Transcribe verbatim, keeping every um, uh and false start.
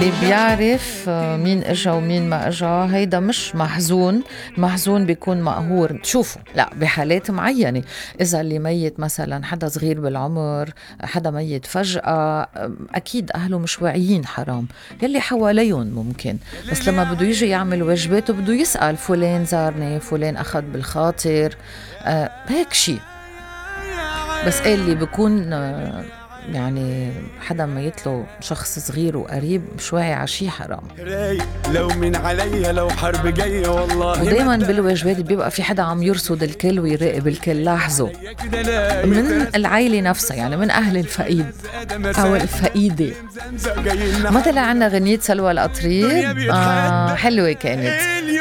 اللي بيعرف مين اجا ومين ما اجا هيدا مش محزون. محزون بيكون مقهور. شوفوا، لا بحالات معينة، إذا اللي ميت مثلا حدا صغير بالعمر، حدا ميت فجأة، أكيد أهله مش واعيين، حرام. يلي حواليهم ممكن، بس لما بده يجي يعمل واجباته بده يسأل فلان زارني، فلان أخذ بالخاطر، آه هيك شي. بس إيه اللي بيكون آه يعني حدا ما يطلو شخص صغير وقريب مش واعي عشي، حرام. لو من عليا لو حرب جاية والله. ودايما بالواجبات بيبقى في حدا عم يرصد الكل ويراقب الكل. لاحظوا من العائلة نفسها، يعني من أهل الفقيد أو الفقيدة. مثلا عنا غنية سلوى القطريب، آه حلوة كانت.